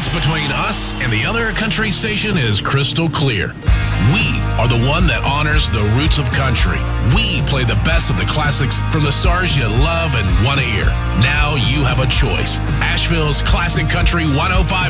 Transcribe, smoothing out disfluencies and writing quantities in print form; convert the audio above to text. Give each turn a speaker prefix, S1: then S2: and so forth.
S1: difference between us and the other country station is crystal clear. We are the one that honors the roots of country. We play the best of the classics from the stars you love and want to hear. Now you have a choice. Asheville's Classic Country 105.9